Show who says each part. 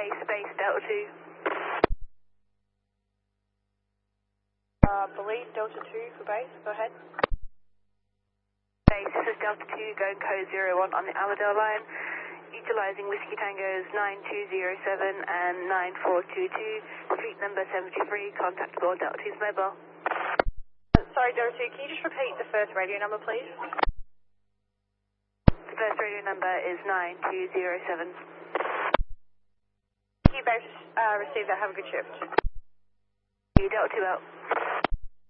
Speaker 1: base, Delta 2.
Speaker 2: Believe Delta 2 for base, go ahead.
Speaker 1: Base, this is Delta 2 going code 01 on the Aladale line. Utilizing Whiskey Tangos 9207 and 9422, street number 73, contact aboard Delta 2's mobile.
Speaker 2: Sorry, Delta 2, can you just repeat the first radio number, please?
Speaker 1: The first radio number is 9207.
Speaker 2: Can you base receive that? Have a good shift.
Speaker 1: Delta 2 out.